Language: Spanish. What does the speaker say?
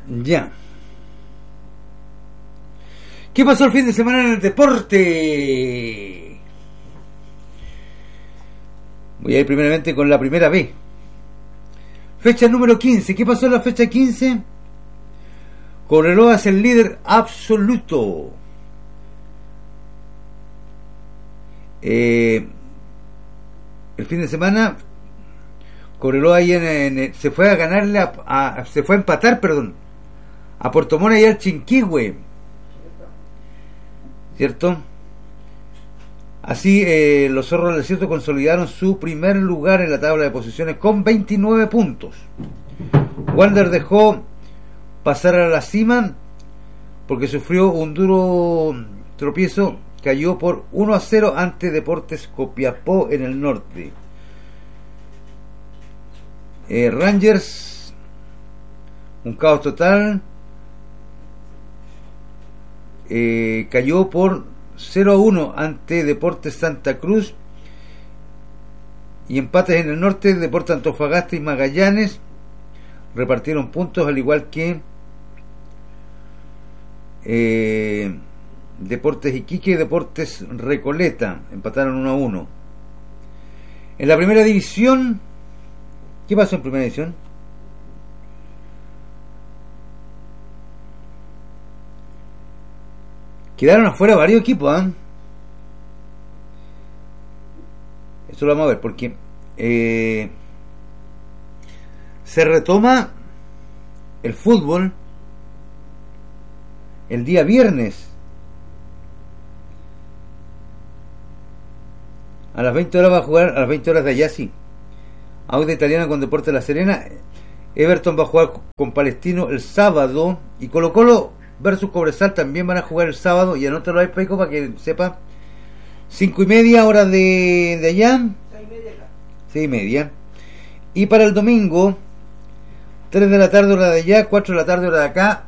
Ya. ¿Qué pasó el fin de semana en el deporte? Voy a ir primeramente con la primera B. Fecha número 15. ¿Qué pasó en la fecha 15? Cobreloa es el líder absoluto. El fin de semana Cobreloa ahí se fue a ganarle se fue a empatar, perdón, a Puerto Montt y al Chinquihue, ¿cierto? Así los zorros del desierto consolidaron su primer lugar en la tabla de posiciones con 29 puntos. Wander dejó pasar a la cima porque sufrió un duro tropiezo. Cayó por 1-0 ante Deportes Copiapó en el norte. Rangers, un caos total. Cayó por 0-1 ante Deportes Santa Cruz. Y empates en el norte. Deportes Antofagasta y Magallanes repartieron puntos, al igual que Deportes Iquique y Deportes Recoleta empataron 1-1. En la primera división, ¿qué pasó en primera división? Quedaron afuera varios equipos, ¿eh? Esto lo vamos a ver porque se retoma el fútbol el día viernes a las 20 horas. Va a jugar a las 20 horas de allá, sí. Auda Italiana con Deportes La Serena. Everton va a jugar con Palestino el sábado. Y Colo Colo versus Cobresal también van a jugar el sábado. Y anótalo ahí, Paico, para que sepa. 5:30 hora de allá. 6:30. Y para el domingo, 3 de la tarde hora de allá, 4 de la tarde hora de acá.